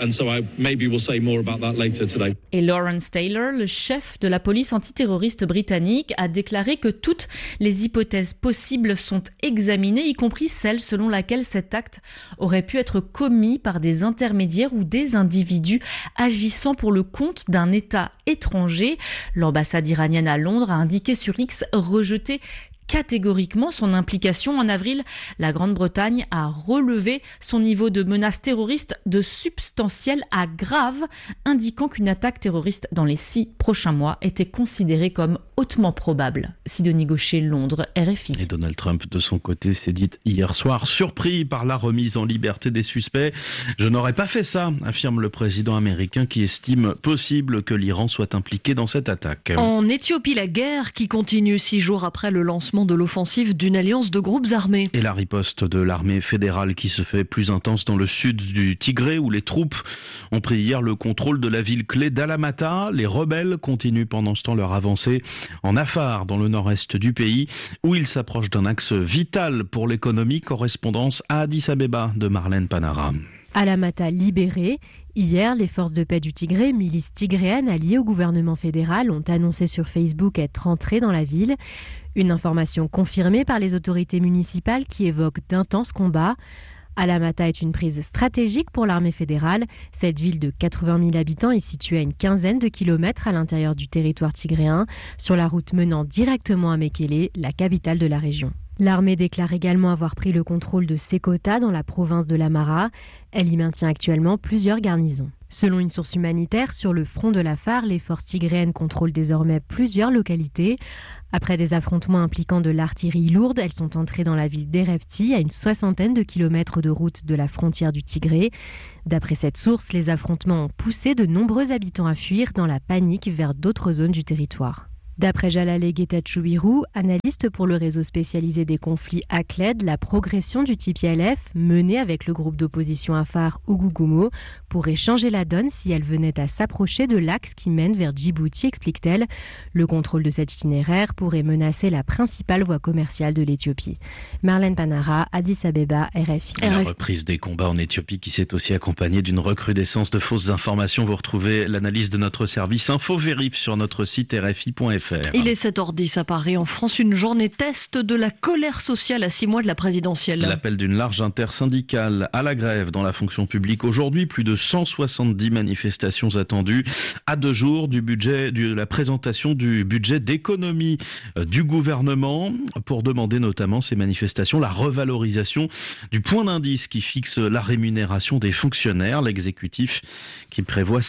Et Lawrence Taylor, le chef de la police antiterroriste britannique, a déclaré que toutes les hypothèses possibles sont examinées, y compris celle selon laquelle cet acte aurait pu être commis par des intermédiaires ou des individus agissant pour le compte d'un État étranger. L'ambassade iranienne à Londres a indiqué sur X rejeter catégoriquement son implication. En avril, la Grande-Bretagne a relevé son niveau de menace terroriste de substantiel à grave, indiquant qu'une attaque terroriste dans les 6 prochains mois était considérée comme hautement probable. Sidonie Gaucher, Londres, RFI. Et Donald Trump, de son côté, s'est dit hier soir surpris par la remise en liberté des suspects. Je n'aurais pas fait ça, affirme le président américain qui estime possible que l'Iran soit impliqué dans cette attaque. En Éthiopie, la guerre qui continue 6 jours après le lancement de l'offensive d'une alliance de groupes armés. Et la riposte de l'armée fédérale qui se fait plus intense dans le sud du Tigré où les troupes ont pris hier le contrôle de la ville clé d'Alamata. Les rebelles continuent pendant ce temps leur avancée en Afar dans le nord-est du pays où ils s'approchent d'un axe vital pour l'économie. Correspondance à Addis Abeba de Marlène Panara. Alamata libérée, Hier, les forces de paix du Tigré, milices tigréennes alliées au gouvernement fédéral, ont annoncé sur Facebook être entrées dans la ville. Une information confirmée par les autorités municipales qui évoquent d'intenses combats. Alamata est une prise stratégique pour l'armée fédérale. Cette ville de 80 000 habitants est située à une quinzaine de kilomètres à l'intérieur du territoire tigréen, sur la route menant directement à Mekele, la capitale de la région. L'armée déclare également avoir pris le contrôle de Sekota dans la province de l'Amara. Elle y maintient actuellement plusieurs garnisons. Selon une source humanitaire, sur le front de l'Afar, les forces tigréennes contrôlent désormais plusieurs localités. Après des affrontements impliquant de l'artillerie lourde, elles sont entrées dans la ville d'Erefti, à une 60aine de kilomètres de route de la frontière du Tigré. D'après cette source, les affrontements ont poussé de nombreux habitants à fuir dans la panique vers d'autres zones du territoire. D'après Jalale Getachew, analyste pour le réseau spécialisé des conflits ACLED, la progression du TPLF, menée avec le groupe d'opposition Afar Ougougoumo, pourrait changer la donne si elle venait à s'approcher de l'axe qui mène vers Djibouti, explique-t-elle. Le contrôle de cet itinéraire pourrait menacer la principale voie commerciale de l'Éthiopie. Marlène Panara, Addis Abeba, RFI. La reprise des combats en Éthiopie qui s'est aussi accompagnée d'une recrudescence de fausses informations. Vous retrouvez l'analyse de notre service InfoVérif sur notre site rfi.fr. Il est 7h10 à Paris. En France, une journée test de la colère sociale à 6 mois de la présidentielle. L'appel d'une large intersyndicale à la grève dans la fonction publique aujourd'hui. Plus de 170 manifestations attendues à 2 jours de la présentation du budget d'économie du gouvernement, pour demander notamment ces manifestations la revalorisation du point d'indice qui fixe la rémunération des fonctionnaires. L'exécutif, qui prévoit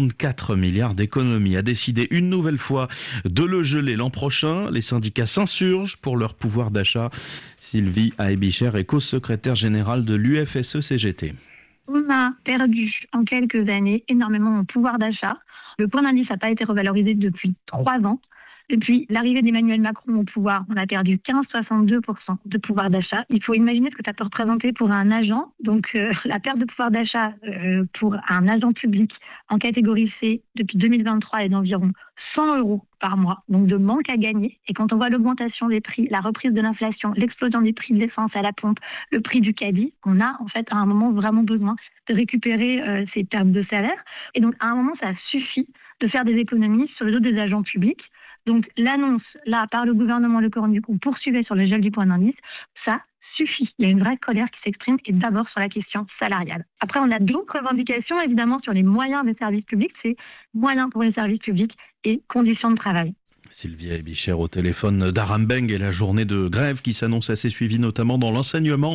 54 milliards d'économies, a décidé une nouvelle fois de le geler l'an prochain. Les syndicats s'insurgent pour leur pouvoir d'achat. Sylvie Aebicher est co-secrétaire générale de l'UFSE-CGT. On a perdu en quelques années énormément en pouvoir d'achat. Le point d'indice n'a pas été revalorisé depuis 3 ans. Depuis l'arrivée d'Emmanuel Macron au pouvoir, on a perdu 15,62% de pouvoir d'achat. Il faut imaginer ce que ça peut représenter pour un agent. Donc la perte de pouvoir d'achat pour un agent public en catégorie C depuis 2023 est d'environ 100 € par mois, donc de manque à gagner. Et quand on voit l'augmentation des prix, la reprise de l'inflation, l'explosion des prix de l'essence à la pompe, le prix du caddie, on a en fait à un moment vraiment besoin de récupérer ces pertes de salaire. Et donc à un moment, ça suffit de faire des économies sur le dos des agents publics. Donc l'annonce, là, par le gouvernement Le Cornu, qu'on poursuivait sur le gel du point d'indice, ça suffit. Il y a une vraie colère qui s'exprime, et d'abord sur la question salariale. Après, on a d'autres revendications, évidemment, sur les moyens des services publics. C'est moyens pour les services publics et conditions de travail. Sylvie Aebicher au téléphone d'Arambeng et la journée de grève qui s'annonce assez suivie notamment dans l'enseignement.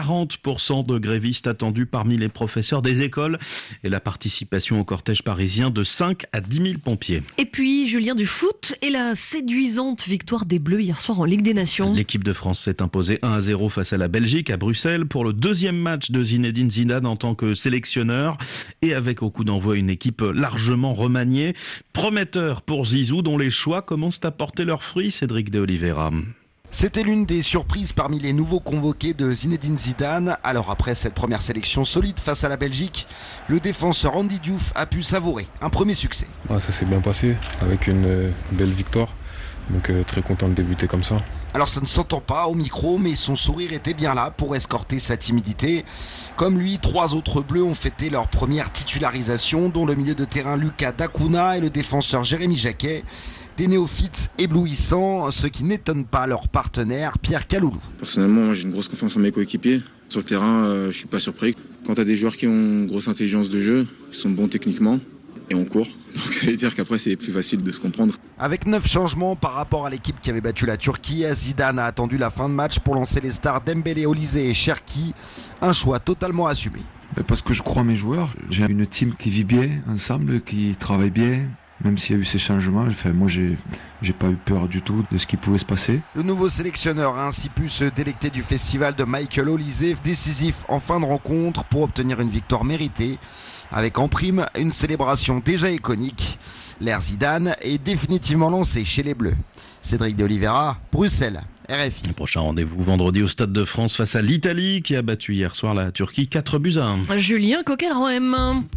40% de grévistes attendus parmi les professeurs des écoles et la participation au cortège parisien de 5 à 10 000 pompiers. Et puis Julien, du foot et la séduisante victoire des Bleus hier soir en Ligue des Nations. L'équipe de France s'est imposée 1-0 face à la Belgique à Bruxelles pour le 2e match de Zinedine Zidane en tant que sélectionneur et avec au coup d'envoi une équipe largement remaniée. Prometteur pour Zizou dont les choix commencent à porter leurs fruits, Cédric de Oliveira. C'était l'une des surprises parmi les nouveaux convoqués de Zinedine Zidane. Alors après cette première sélection solide face à la Belgique, le défenseur Andy Diouf a pu savourer un premier succès. Ça s'est bien passé avec une belle victoire, donc très content de débuter comme ça. Alors ça ne s'entend pas au micro, mais son sourire était bien là pour escorter sa timidité. Comme lui, 3 autres Bleus ont fêté leur première titularisation, dont le milieu de terrain Lucas Dacuna et le défenseur Jérémy Jacquet. Des néophytes éblouissants, ce qui n'étonne pas leur partenaire Pierre Kaloulou. Personnellement, moi, j'ai une grosse confiance en mes coéquipiers. Sur le terrain, je suis pas surpris. Quand tu as des joueurs qui ont une grosse intelligence de jeu, qui sont bons techniquement, et on court. Donc ça veut dire qu'après c'est plus facile de se comprendre. Avec 9 changements par rapport à l'équipe qui avait battu la Turquie, Zidane a attendu la fin de match pour lancer les stars Dembélé, Olise et Cherki. Un choix totalement assumé. Parce que je crois en mes joueurs. J'ai une team qui vit bien ensemble, qui travaille bien. Même s'il y a eu ces changements, moi j'ai pas eu peur du tout de ce qui pouvait se passer. Le nouveau sélectionneur a ainsi pu se délecter du festival de Michael Olise, décisif en fin de rencontre pour obtenir une victoire méritée, avec en prime une célébration déjà iconique. L'ère Zidane est définitivement lancée chez les Bleus. Cédric de Oliveira, Bruxelles, RFI. Le prochain rendez-vous vendredi au Stade de France face à l'Italie qui a battu hier soir la Turquie 4-1. Julien Coquelin.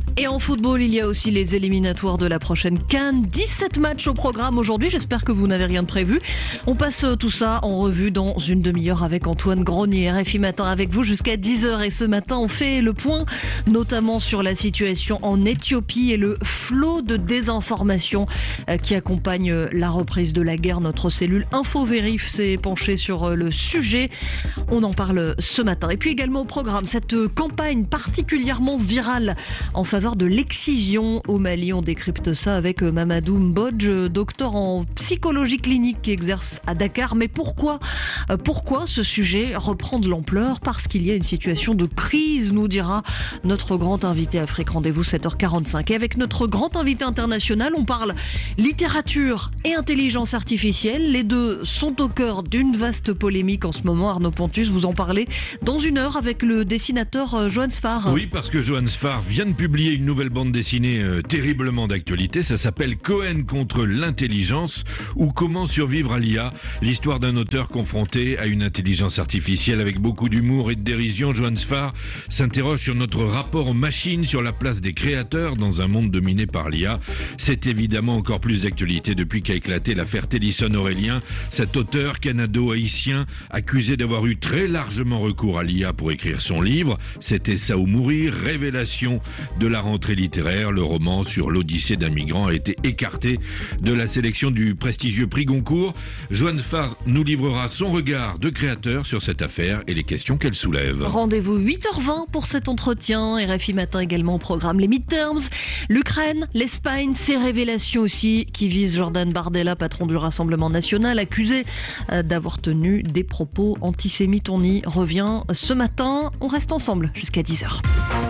Et en football, il y a aussi les éliminatoires de la prochaine CAN. 17 matchs au programme aujourd'hui. J'espère que vous n'avez rien de prévu. On passe tout ça en revue dans une demi-heure avec Antoine Grenier. RFI Matin avec vous jusqu'à 10h. Et ce matin, on fait le point, notamment sur la situation en Éthiopie et le flot de désinformation qui accompagne la reprise de la guerre. Notre cellule InfoVérif s'est penchée sur le sujet. On en parle ce matin. Et puis également au programme, cette campagne particulièrement virale en faveur de l'excision au Mali. On décrypte ça avec Mamadou Mbodj, docteur en psychologie clinique qui exerce à Dakar. Mais pourquoi ce sujet reprend de l'ampleur? Parce qu'il y a une situation de crise, nous dira notre grand invité Afrique Rendez-vous 7h45. Et avec notre grand invité international, on parle littérature et intelligence artificielle. Les deux sont au cœur d'une vaste polémique en ce moment. Arnaud Pontus, vous en parlez dans une heure avec le dessinateur Johan Sfar. Oui, parce que Johan Sfar vient de publier une nouvelle bande dessinée terriblement d'actualité. Ça s'appelle Cohen contre l'intelligence ou Comment survivre à l'IA. L'histoire d'un auteur confronté à une intelligence artificielle avec beaucoup d'humour et de dérision. Johan Sfar s'interroge sur notre rapport aux machines, sur la place des créateurs dans un monde dominé par l'IA. C'est évidemment encore plus d'actualité depuis qu'a éclaté l'affaire Télisson Aurélien, cet auteur canado-haïtien accusé d'avoir eu très largement recours à l'IA pour écrire son livre. C'était ça ou mourir, révélation de la rentrée littéraire. Le roman sur l'Odyssée d'un migrant a été écarté de la sélection du prestigieux prix Goncourt. Johan Sfar nous livrera son regard de créateur sur cette affaire et les questions qu'elle soulève. Rendez-vous 8h20 pour cet entretien. RFI Matin également au programme les midterms, l'Ukraine, l'Espagne, ces révélations aussi qui visent Jordan Bardella, patron du Rassemblement national, accusé d'avoir tenu des propos antisémites. On y revient ce matin. On reste ensemble jusqu'à 10h.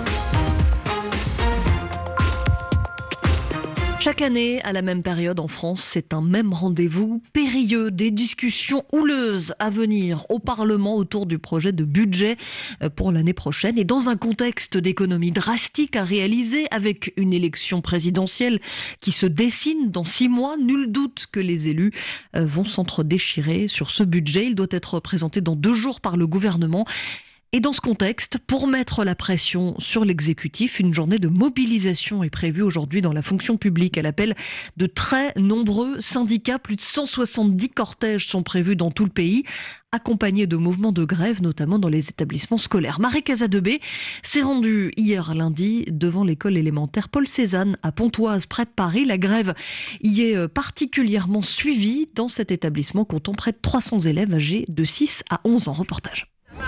Chaque année, à la même période en France, c'est un même rendez-vous périlleux, des discussions houleuses à venir au Parlement autour du projet de budget pour l'année prochaine. Et dans un contexte d'économie drastique à réaliser, avec une élection présidentielle qui se dessine dans 6 mois, nul doute que les élus vont s'entre-déchirer sur ce budget. Il doit être présenté dans 2 jours par le gouvernement. Et dans ce contexte, pour mettre la pression sur l'exécutif, une journée de mobilisation est prévue aujourd'hui dans la fonction publique. Elle appelle de très nombreux syndicats. Plus de 170 cortèges sont prévus dans tout le pays, accompagnés de mouvements de grève, notamment dans les établissements scolaires. Marie Casadebé s'est rendue hier lundi devant l'école élémentaire Paul Cézanne à Pontoise, près de Paris. La grève y est particulièrement suivie dans cet établissement comptant près de 300 élèves âgés de 6 à 11 ans. Reportage.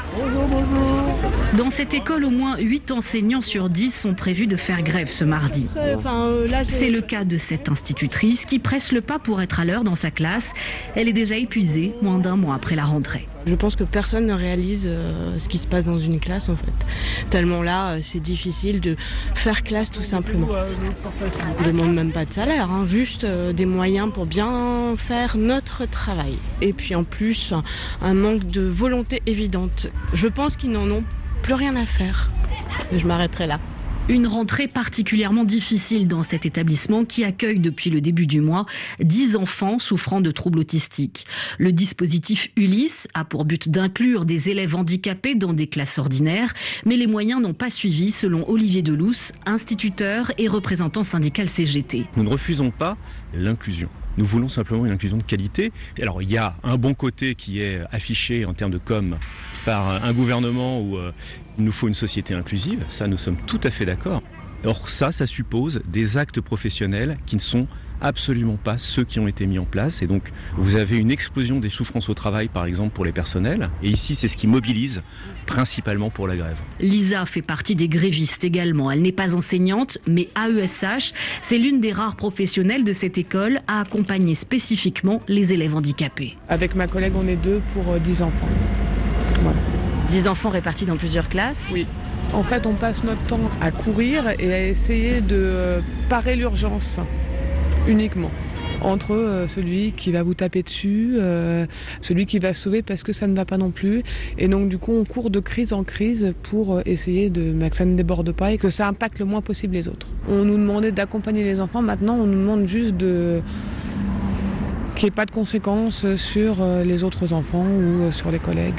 Dans cette école, au moins 8 enseignants sur 10 sont prévus de faire grève ce mardi. C'est le cas de cette institutrice qui presse le pas pour être à l'heure dans sa classe. Elle est déjà épuisée, moins d'1 mois après la rentrée. Je pense que personne ne réalise ce qui se passe dans une classe en fait. Tellement là, c'est difficile de faire classe tout simplement. On ne demande même pas de salaire, juste des moyens pour bien faire notre travail. Et puis en plus, un manque de volonté évidente. Je pense qu'ils n'en ont plus rien à faire. Je m'arrêterai là. Une rentrée particulièrement difficile dans cet établissement qui accueille depuis le début du mois 10 enfants souffrant de troubles autistiques. Le dispositif Ulysse a pour but d'inclure des élèves handicapés dans des classes ordinaires, mais les moyens n'ont pas suivi selon Olivier Delousse, instituteur et représentant syndical CGT. Nous ne refusons pas l'inclusion. Nous voulons simplement une inclusion de qualité. Alors il y a un bon côté qui est affiché en termes de com par un gouvernement où il nous faut une société inclusive. Ça, nous sommes tout à fait d'accord. Or ça suppose des actes professionnels qui ne sont absolument pas ceux qui ont été mis en place. Et donc, vous avez une explosion des souffrances au travail, par exemple, pour les personnels. Et ici, c'est ce qui mobilise principalement pour la grève. Lisa fait partie des grévistes également. Elle n'est pas enseignante, mais AESH. C'est l'une des rares professionnelles de cette école à accompagner spécifiquement les élèves handicapés. Avec ma collègue, on est 2 pour 10 enfants. Voilà. 10 enfants répartis dans plusieurs classes ? Oui. En fait, on passe notre temps à courir et à essayer de parer l'urgence. Uniquement. Entre celui qui va vous taper dessus, celui qui va sauver parce que ça ne va pas non plus. Et donc du coup on court de crise en crise pour essayer que ça ne déborde pas et que ça impacte le moins possible les autres. On nous demandait d'accompagner les enfants, maintenant on nous demande juste qu'il n'y ait pas de conséquences sur les autres enfants ou sur les collègues.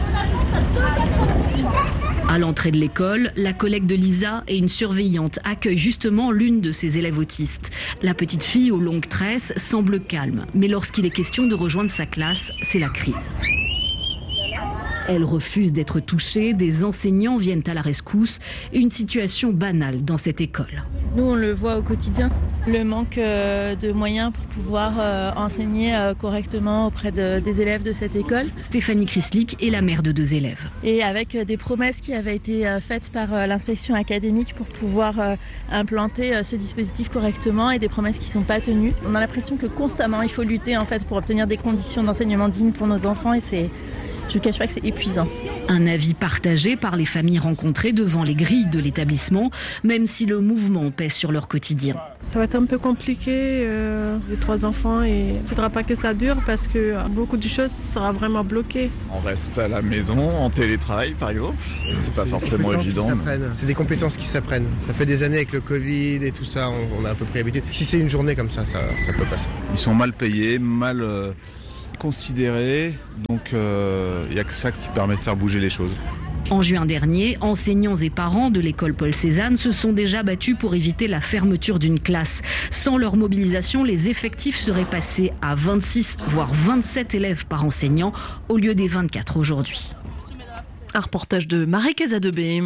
À l'entrée de l'école, la collègue de Lisa et une surveillante accueillent justement l'une de ses élèves autistes. La petite fille aux longues tresses semble calme, mais lorsqu'il est question de rejoindre sa classe, c'est la crise. Elle refuse d'être touchée, des enseignants viennent à la rescousse, une situation banale dans cette école. Nous, on le voit au quotidien, le manque de moyens pour pouvoir enseigner correctement auprès des élèves de cette école. Stéphanie Chryslik est la mère de 2 élèves. Et avec des promesses qui avaient été faites par l'inspection académique pour pouvoir implanter ce dispositif correctement et des promesses qui ne sont pas tenues. On a l'impression que constamment, il faut lutter en fait, pour obtenir des conditions d'enseignement dignes pour nos enfants et je ne cache pas que c'est épuisant. Un avis partagé par les familles rencontrées devant les grilles de l'établissement, même si le mouvement pèse sur leur quotidien. Ça va être un peu compliqué, les 3 enfants, et il ne faudra pas que ça dure parce que beaucoup de choses seront vraiment bloquées. On reste à la maison, en télétravail par exemple, et c'est pas forcément évident. C'est des compétences qui s'apprennent. Ça fait des années avec le Covid et tout ça, on a à peu près l'habitude. Si c'est une journée comme ça peut passer. Ils sont mal payés, mal considérés, donc il n'y a que ça qui permet de faire bouger les choses. En juin dernier, enseignants et parents de l'école Paul Cézanne se sont déjà battus pour éviter la fermeture d'une classe. Sans leur mobilisation, les effectifs seraient passés à 26 voire 27 élèves par enseignant au lieu des 24 aujourd'hui. Un reportage de Marie Casadebé.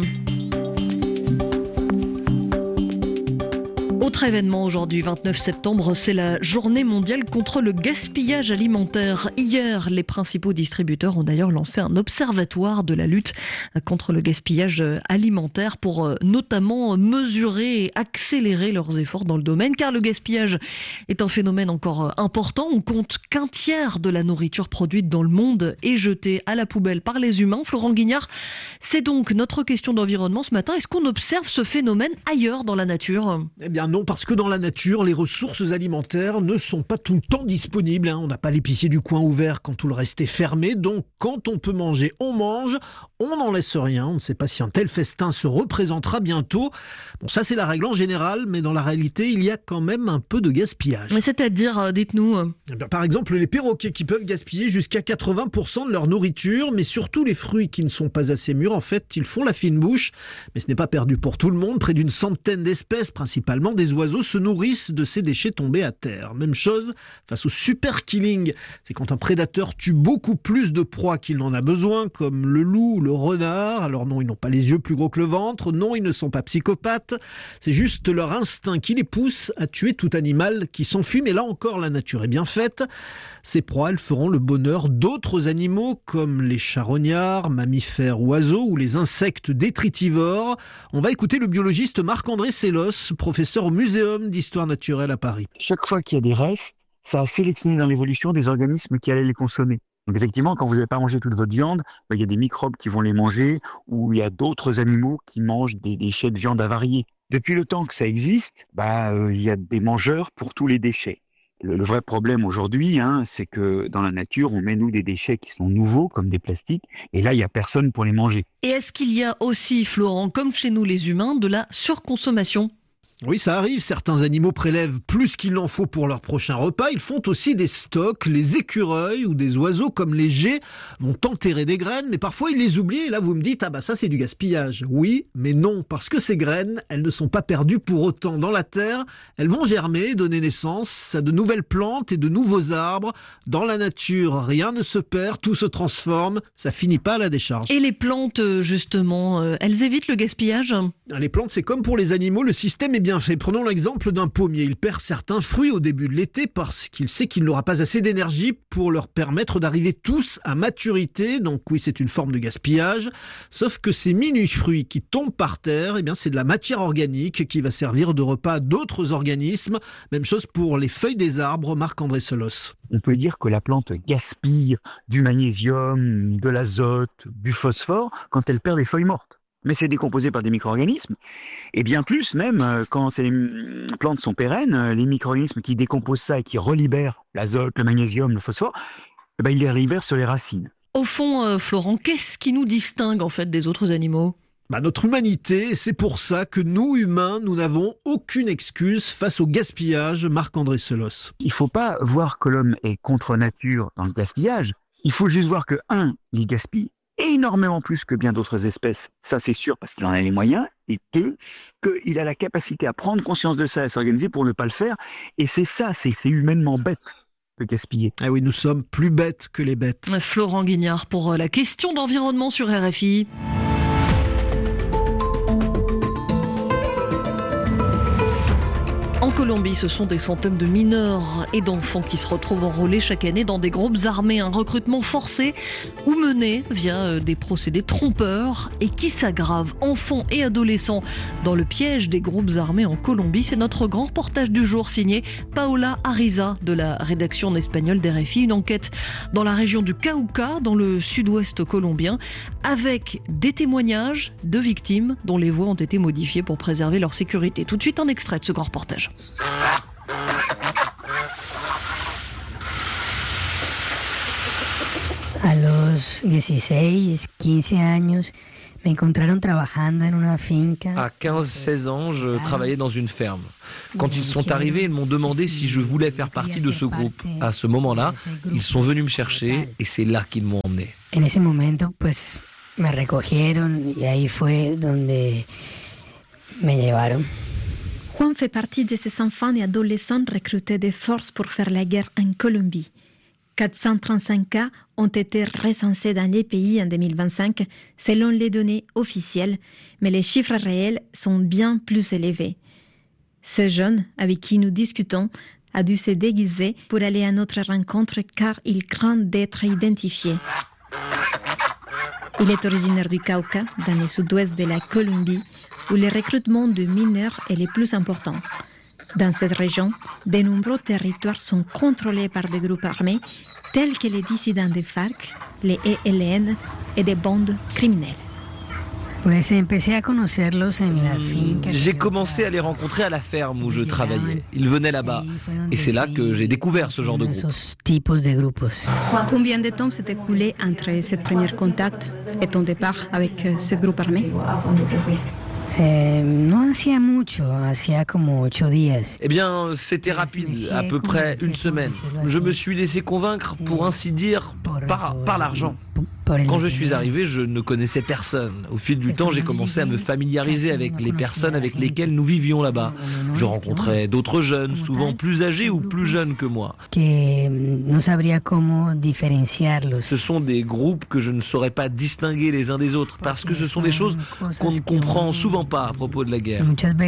Autre événement aujourd'hui, 29 septembre, c'est la journée mondiale contre le gaspillage alimentaire. Hier, les principaux distributeurs ont d'ailleurs lancé un observatoire de la lutte contre le gaspillage alimentaire pour notamment mesurer et accélérer leurs efforts dans le domaine, car le gaspillage est un phénomène encore important. On compte qu'un tiers de la nourriture produite dans le monde est jetée à la poubelle par les humains. Florent Guignard, c'est donc notre question d'environnement ce matin. Est-ce qu'on observe ce phénomène ailleurs dans la nature ? Eh bien non, parce que dans la nature, les ressources alimentaires ne sont pas tout le temps disponibles. On n'a pas l'épicier du coin ouvert quand tout le reste est fermé. Donc quand on peut manger, on mange, on n'en laisse rien. On ne sait pas si un tel festin se représentera bientôt. Bon, ça c'est la règle en général, mais dans la réalité, il y a quand même un peu de gaspillage. Mais c'est-à-dire, dites-nous. Eh bien, par exemple, les perroquets qui peuvent gaspiller jusqu'à 80% de leur nourriture, mais surtout les fruits qui ne sont pas assez mûrs. En fait, ils font la fine bouche, mais ce n'est pas perdu pour tout le monde. Près d'une centaine d'espèces, principalement des oiseaux, se nourrissent de ces déchets tombés à terre. Même chose face au super killing. C'est quand un prédateur tue beaucoup plus de proies qu'il n'en a besoin, comme le loup ou le renard. Alors non, ils n'ont pas les yeux plus gros que le ventre. Non, ils ne sont pas psychopathes. C'est juste leur instinct qui les pousse à tuer tout animal qui s'enfuit. Mais là encore, la nature est bien faite. Ces proies, elles feront le bonheur d'autres animaux, comme les charognards, mammifères, oiseaux ou les insectes détritivores. On va écouter le biologiste Marc-André Sellos, professeur au Muséum d'histoire naturelle à Paris. Chaque fois qu'il y a des restes, ça a sélectionné dans l'évolution des organismes qui allaient les consommer. Donc effectivement, quand vous n'avez pas mangé toute votre viande, il y a des microbes qui vont les manger, ou il y a d'autres animaux qui mangent des déchets de viande avariés. Depuis le temps que ça existe, il y a des mangeurs pour tous les déchets. Le vrai problème aujourd'hui, c'est que dans la nature, on met nous des déchets qui sont nouveaux, comme des plastiques, et là, il n'y a personne pour les manger. Et est-ce qu'il y a aussi, Florent, comme chez nous les humains, de la surconsommation ? Oui, ça arrive. Certains animaux prélèvent plus qu'il n'en faut pour leur prochain repas. Ils font aussi des stocks. Les écureuils ou des oiseaux comme les geais vont enterrer des graines, mais parfois ils les oublient. Et là, vous me dites, ça c'est du gaspillage. Oui, mais non, parce que ces graines, elles ne sont pas perdues pour autant dans la terre. Elles vont germer, donner naissance à de nouvelles plantes et de nouveaux arbres. Dans la nature, rien ne se perd, tout se transforme. Ça finit pas à la décharge. Et les plantes, justement, elles évitent le gaspillage ? Les plantes, c'est comme pour les animaux, le système est bien fait. Prenons l'exemple d'un pommier. Il perd certains fruits au début de l'été parce qu'il sait qu'il n'aura pas assez d'énergie pour leur permettre d'arriver tous à maturité. Donc oui, c'est une forme de gaspillage. Sauf que ces mini-fruits qui tombent par terre, c'est de la matière organique qui va servir de repas à d'autres organismes. Même chose pour les feuilles des arbres, Marc-André Sellos. On peut dire que la plante gaspille du magnésium, de l'azote, du phosphore quand elle perd des feuilles mortes. Mais c'est décomposé par des micro-organismes. Et bien plus, même quand ces plantes sont pérennes, les micro-organismes qui décomposent ça et qui relibèrent l'azote, le magnésium, le phosphore, ils les libèrent sur les racines. Au fond, Florent, qu'est-ce qui nous distingue en fait des autres animaux ? Notre humanité, c'est pour ça que nous, humains, nous n'avons aucune excuse face au gaspillage. Marc-André Selos. Il ne faut pas voir que l'homme est contre nature dans le gaspillage. Il faut juste voir que, il gaspille énormément plus que bien d'autres espèces. Ça, c'est sûr, parce qu'il en a les moyens. Et 2, qu'il a la capacité à prendre conscience de ça et à s'organiser pour ne pas le faire. Et c'est ça, c'est humainement bête de gaspiller. Ah oui, nous sommes plus bêtes que les bêtes. Florent Guignard pour la question d'environnement sur RFI. En Colombie, ce sont des centaines de mineurs et d'enfants qui se retrouvent enrôlés chaque année dans des groupes armés. Un recrutement forcé ou mené via des procédés trompeurs et qui s'aggrave. Enfants et adolescents dans le piège des groupes armés en Colombie. C'est notre grand reportage du jour signé Paola Ariza de la rédaction espagnole d'RFI. Une enquête dans la région du Cauca, dans le sud-ouest colombien, avec des témoignages de victimes dont les voix ont été modifiées pour préserver leur sécurité. Tout de suite, un extrait de ce grand reportage. A los 16, 15 años, me encontraron trabajando en una finca. À 15-16 ans, je travaillais dans une ferme. Quand ils sont arrivés, ils m'ont demandé si je voulais faire partie de ce groupe. À ce moment-là, ils sont venus me chercher et c'est là qu'ils m'ont emmené. En ese momento, pues, me recogieron y ahí fue donde me llevaron. Juan fait partie de ces enfants et adolescents recrutés de force pour faire la guerre en Colombie. 435 cas ont été recensés dans les pays en 2025, selon les données officielles, mais les chiffres réels sont bien plus élevés. Ce jeune, avec qui nous discutons, a dû se déguiser pour aller à notre rencontre car il craint d'être identifié. Il est originaire du Cauca, dans le sud-ouest de la Colombie, où le recrutement de mineurs est le plus important. Dans cette région, de nombreux territoires sont contrôlés par des groupes armés, tels que les dissidents des FARC, les ELN et des bandes criminelles. J'ai commencé à les rencontrer à la ferme où je travaillais. Ils venaient là-bas. Et c'est là que j'ai découvert ce genre de groupe. Combien de temps s'est écoulé entre ce premier contact et ton départ avec ce groupe armé? No hacía mucho, hacía como 8 días. Eh bien, c'était rapide, à peu près une semaine. Je me suis laissé convaincre, pour ainsi dire, par l'argent. Quand je suis arrivé, je ne connaissais personne. Au fil du temps, j'ai commencé à me familiariser avec les personnes avec lesquelles nous vivions là-bas. Je rencontrais d'autres jeunes, souvent plus âgés ou plus jeunes que moi. Ce sont des groupes que je ne saurais pas distinguer les uns des autres, parce que ce sont des choses qu'on ne comprend souvent pas à propos de la guerre.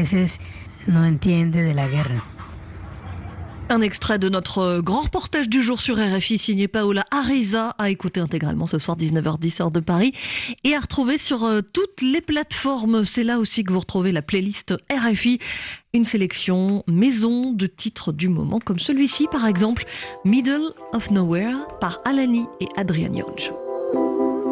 Un extrait de notre grand reportage du jour sur RFI signé Paola Ariza, à écouter intégralement ce soir 19h10 heure de Paris et à retrouver sur toutes les plateformes. C'est là aussi que vous retrouvez la playlist RFI, une sélection maison de titres du moment comme celui-ci par exemple, Middle of Nowhere par Alani et Adrian Young.